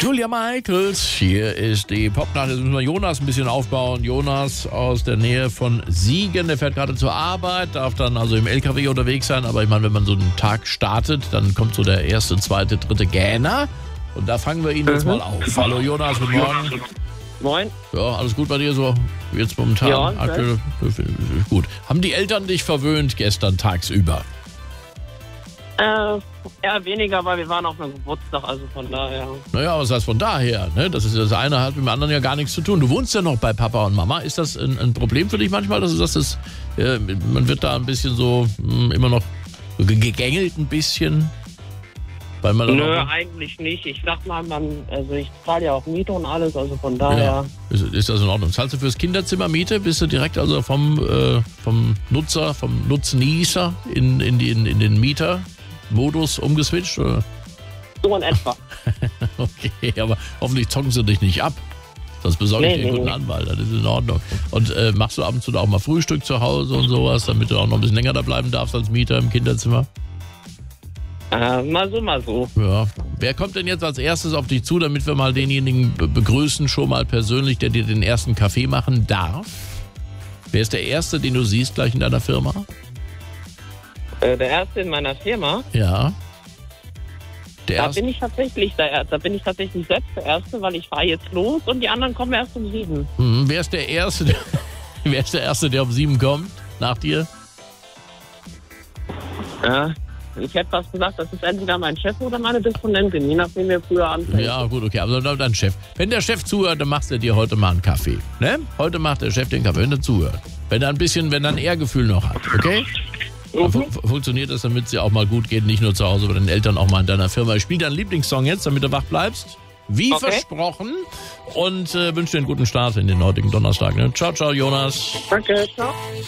Julia Michaels, hier ist die Popnacht. Jetzt müssen wir Jonas ein bisschen aufbauen. Jonas aus der Nähe von Siegen, der fährt gerade zur Arbeit, darf dann also im LKW unterwegs sein. Aber ich meine, wenn man so einen Tag startet, dann kommt so der erste, zweite, dritte Gähner. Und da fangen wir ihn jetzt mal auf. Hallo Jonas, guten Morgen. Moin. Ja, alles gut bei dir so jetzt momentan? Ja, aktuell, gut. Haben die Eltern dich verwöhnt gestern tagsüber? Eher weniger, weil wir waren auf einem Geburtstag, also von daher. Naja, was heißt von daher? Ne? Das ist das eine, hat mit dem anderen ja gar nichts zu tun. Du wohnst ja noch bei Papa und Mama. Ist das ein Problem für dich manchmal, dass du sagst, man wird da ein bisschen so immer noch gegängelt ein bisschen? Weil man Nö, eigentlich nicht. Ich sag mal, ich zahle ja auch Miete und alles, also von daher. Ja. Ist das in Ordnung? Zahlst du fürs Kinderzimmer Miete? Bist du direkt also vom Nutzer, vom Nutznießer in den Mieter-Modus umgeswitcht? Oder? So in etwa. Okay, aber hoffentlich zocken sie dich nicht ab. Das besorge ich dir einen guten Anwalt, das ist in Ordnung. Und machst du ab und zu da auch mal Frühstück zu Hause und sowas, damit du auch noch ein bisschen länger da bleiben darfst als Mieter im Kinderzimmer? Mal so. Ja. Wer kommt denn jetzt als erstes auf dich zu, damit wir mal denjenigen begrüßen, schon mal persönlich, der dir den ersten Kaffee machen darf? Wer ist der Erste, den du siehst gleich in deiner Firma? Der Erste in meiner Firma? Ja. Da bin ich tatsächlich selbst der Erste, weil ich fahre jetzt los und die anderen kommen erst um 7. Wer ist der Erste, der um 7 kommt? Nach dir? Ja. Ich hätte fast gesagt, das ist entweder mein Chef oder meine Disponentin, je nachdem wer früher anfängt. Ja, gut, okay, aber dein Chef. Wenn der Chef zuhört, dann machst du dir heute mal einen Kaffee. Ne? Heute macht der Chef den Kaffee, wenn er zuhört. Wenn er ein Ehrgefühl noch hat, okay? Funktioniert das, damit es dir auch mal gut geht, nicht nur zu Hause, bei den Eltern auch mal in deiner Firma. Ich spiele deinen Lieblingssong jetzt, damit du wach bleibst. Wie versprochen. Und wünsche dir einen guten Start in den heutigen Donnerstag. Ne? Ciao, ciao, Jonas. Danke, ciao.